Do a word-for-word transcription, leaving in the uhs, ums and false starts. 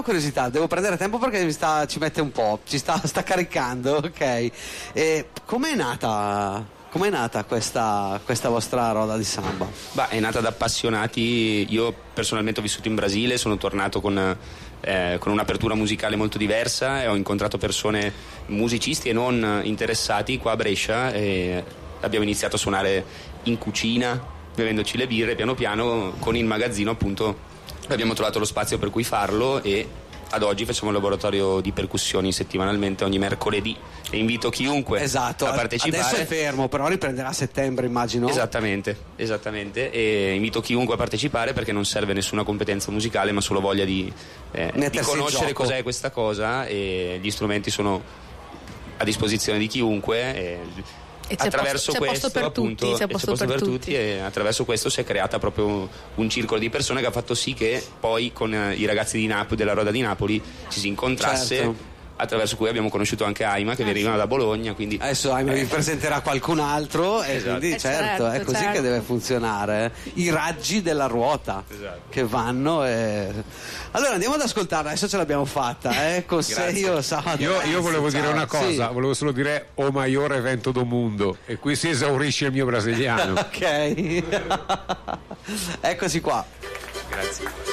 Curiosità, devo prendere tempo perché mi sta, ci mette un po', ci sta, sta caricando, ok. E com'è nata, com'è nata questa, questa vostra roda di samba? Bah, è nata da appassionati. Io personalmente ho vissuto in Brasile, sono tornato con, eh, con un'apertura musicale molto diversa e ho incontrato persone, musicisti e non interessati qua a Brescia, e abbiamo iniziato a suonare in cucina, bevendoci le birre. Piano piano con il magazzino appunto abbiamo trovato lo spazio per cui farlo, e ad oggi facciamo un laboratorio di percussioni settimanalmente ogni mercoledì, e invito chiunque esatto, a partecipare. Adesso è fermo, però riprenderà a settembre, immagino. Esattamente, esattamente, e invito chiunque a partecipare perché non serve nessuna competenza musicale, ma solo voglia di, eh, di conoscere cos'è questa cosa, e gli strumenti sono a disposizione di chiunque. E E c'è attraverso posto, c'è questo posto per appunto tutti, c'è c'è posto posto per per tutti. tutti, e attraverso questo si è creata proprio un circolo di persone che ha fatto sì che poi con eh, i ragazzi di Napoli, della Roda di Napoli, ci si incontrasse. Certo. Attraverso cui abbiamo conosciuto anche Aima, che Ah, veniva sì. da Bologna, quindi Adesso Aima vi presenterà qualcun altro, e Esatto. quindi Eh, certo, certo, è così certo. che deve funzionare. I raggi della ruota Esatto. che vanno. E... Allora andiamo ad ascoltare, adesso ce l'abbiamo fatta, eh, con Seio sabato. Io, io volevo Ciao. dire una cosa, Sì. volevo solo dire o maior evento do mundo, e qui si esaurisce il mio brasiliano. Ok. Eccoci qua. grazie.